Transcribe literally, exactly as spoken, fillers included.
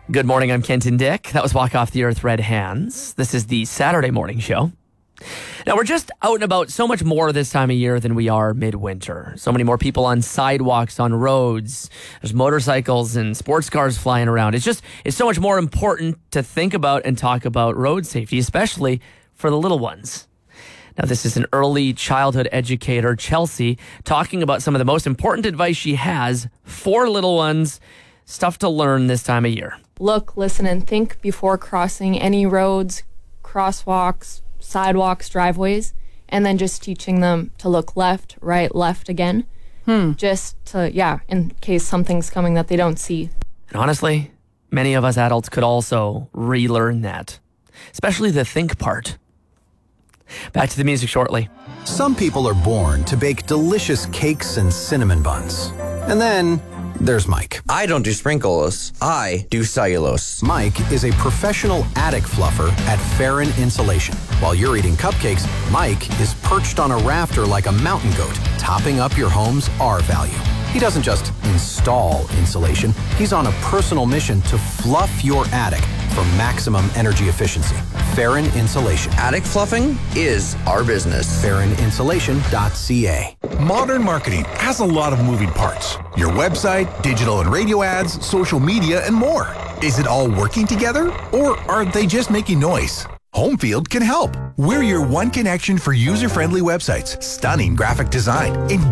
Good morning, I'm Kenton Dick. That was Walk Off the Earth, Red Hands. This is the Saturday morning show. Now, we're just out and about so much more this time of year than we are midwinter. So many more people on sidewalks, on roads. There's motorcycles and sports cars flying around. It's just, it's so much more important to think about and talk about road safety, especially for the little ones. Now, this is an early childhood educator, Chelsea, talking about some of the most important advice she has for little ones, stuff to learn this time of year. Look, listen, and think before crossing any roads, crosswalks, sidewalks, driveways, and then just teaching them to look left, right, left again. Hmm. Just to, yeah, in case something's coming that they don't see. And honestly, many of us adults could also relearn that, especially the think part. Back to the music shortly. Some people are born to bake delicious cakes and cinnamon buns. And then there's Mike. I don't do sprinkles. I do cellulose. Mike is a professional attic fluffer at Farron Insulation. While you're eating cupcakes, Mike is perched on a rafter like a mountain goat, topping up your home's R value. He doesn't just install insulation. He's on a personal mission to fluff your attic for maximum energy efficiency. Farron Insulation. Attic fluffing is our business. Farron Insulation dot C A. Modern marketing has a lot of moving parts. Your website, digital and radio ads, social media, and more. Is it all working together, or are they just making noise? Homefield can help. We're your one connection for user-friendly websites, stunning graphic design,